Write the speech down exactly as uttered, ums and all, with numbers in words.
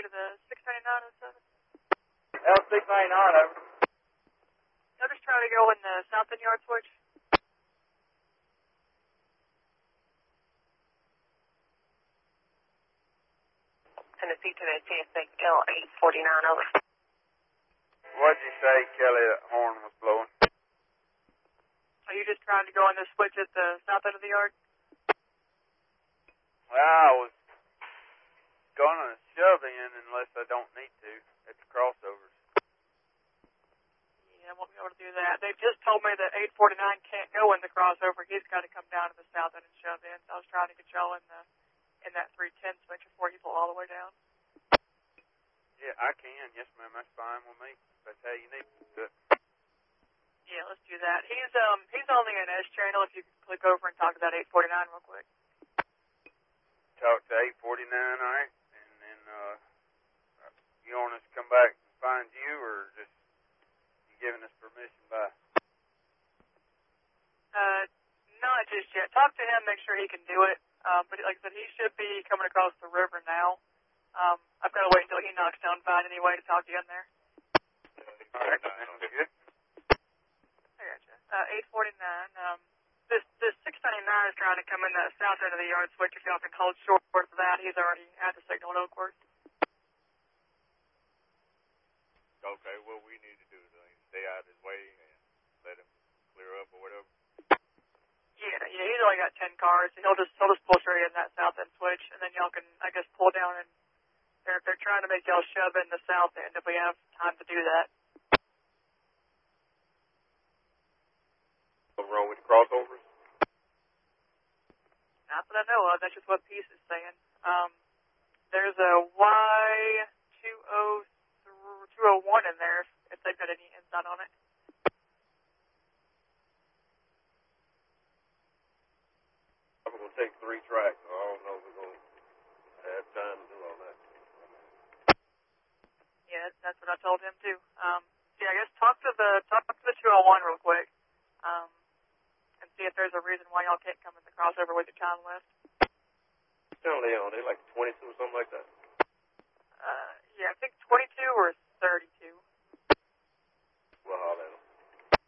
the six ninety-nine oh seven. L six ninety-nine, over. I'm just trying to go in the south end yard switch. Tennessee to the T S X L eight forty-nine, over. What'd you say, Kelly, that horn was blowing? Are you just trying to go in the switch at the south end of the yard? Well, I was gonna shove in unless I don't need to at the crossovers. Yeah, I won't be able to do that. They just told me that eight forty-nine can't go in the crossover. He's got to come down to the south end and shove in. So I was trying to get y'all in the in that three ten switch before you pull all the way down. Yeah, I can. Yes, ma'am. That's fine with me. That's how you need to do it. Yeah, let's do that. He's um he's on the N S channel. If you could click over and talk to that eight forty-nine real quick. Talk to eight forty-nine, all right? And then uh, you want us to come back and find you, or just you giving us permission by? Uh, not just yet. Talk to him, make sure he can do it. Um, but like I said, he should be coming across the river now. Um, I've got to wait until he knocks down Vine anyway to talk to you in there. All right, that's good. I gotcha. Uh, eight forty-nine. Um, this this six ninety-nine is trying to come in the south end of the yard switch. If y'all can hold short for that, he's already at the signal at Oakworth. Okay, what we need to do is stay out of his way and let him clear up or whatever. Yeah, yeah, he's only got ten cars. He'll just he'll just pull straight in that south end switch, and then y'all can, I guess, pull down and they're they're trying to make y'all shove in the south end if we have time to do that. What's wrong with the crossovers? Not that I know of. That's just what Peace is saying. Um, there's a Y two oh one in there if they've got any insight on it. I'm going to take three tracks, so I don't know if we're going to have time to do all that. Yeah, that's what I told him too. Um, yeah, I guess talk to the talk to the two oh one real quick, um, and see if there's a reason why y'all can't come in the crossover with your time left. What's down there? Are they like twenty-two or something like that? Uh, yeah, I think twenty-two or thirty-two. Well, holler.